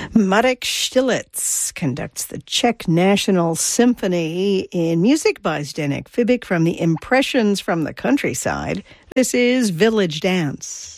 Marek Štilec conducts the Czech National Symphony in music by Zdeněk Fibik from the Impressions from the Countryside. This is Village Dance.